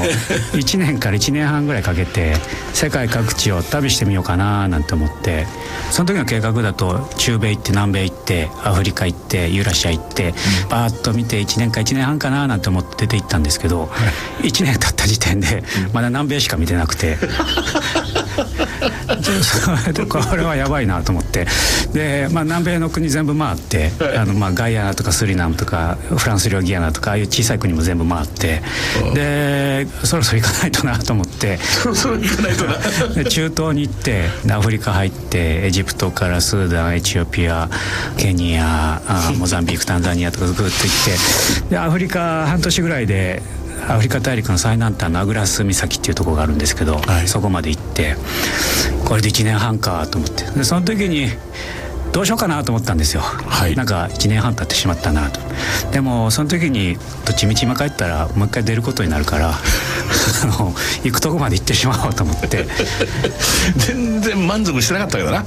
1年から1年半ぐらいかけて世界各地を旅してみようかななんて思って、その時の計画だと中米行って南米行ってアフリカ行ってユーラシア行ってバーッと見て1年か1年半かななんて思って出て行ったんですけど、1年経った時点でまだ南米しか見てなくてこれはやばいなと思って、で、南米の国全部回って、ガイアナとかスリナムとかフランス領ギアナとかああいう小さい国も全部回って、でそろそろ行かないとなと思ってそろそろ行かないとなで中東に行ってアフリカ入ってエジプトからスーダン、エチオピア、ケニア、モザンビーク、タンザニアとかぐっと行って、でアフリカ半年ぐらいでアフリカ大陸の最南端のアグラス岬っていうところがあるんですけど、はい、そこまで行ってこれで1年半かと思って、でその時にどうしようかなと思ったんですよ、はい、なんか1年半経ってしまったなと。でもその時にどっちみち今帰ったらもう一回出ることになるから行くとこまで行ってしまおうと思って全然満足してなかったけどな。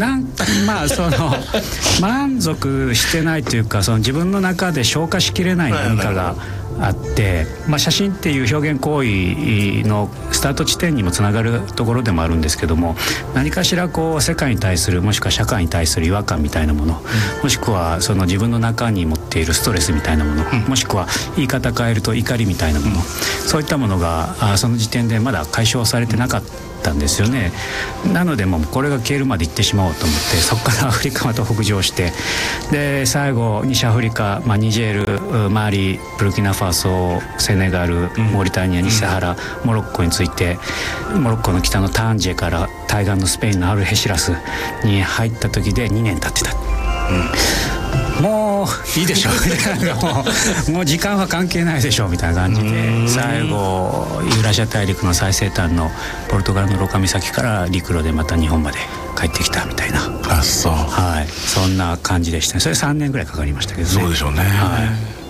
満足してないというか、その自分の中で消化しきれない何かがあって、写真っていう表現行為のスタート地点にもつながるところでもあるんですけども、何かしらこう世界に対するもしくは社会に対する違和感みたいなもの、もしくはその自分の中に持っているストレスみたいなもの、もしくは言い方変えると怒りみたいなもの、そういったものがその時点でまだ解消されてなかったんですよね。なのでもうこれが消えるまで行ってしまおうと思って、そこからアフリカまで北上して、で最後西アフリカ、ニジェール、マリ、ブルキナファソ、セネガル、モーリタニア、西サハラ、モロッコについて、モロッコの北のタンジェから対岸のスペインのアルヘシラスに入った時で2年経ってた、もういいでしょみたいなもう時間は関係ないでしょみたいな感じで、最後ユーラシア大陸の最西端のポルトガルのロカ岬から陸路でまた日本まで帰ってきたみたいな。 あ、そう、 はい、そんな感じでしたね。それ3年ぐらいかかりましたけどね。 そうでしょうね、 はい。